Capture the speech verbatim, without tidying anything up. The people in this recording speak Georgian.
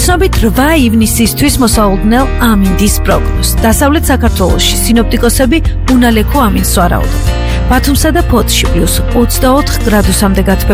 ცნობით რვა ივნისისთვის მოსავალნელ ამინდის პროგნოზს. დასავლეთ საქართველოში სინოპტიკოსები უნალექო ამინს ვარაუდობენ. ბათუმსა და ფოთში პლუს ოცდაოთხ გრადუსამდე გათბება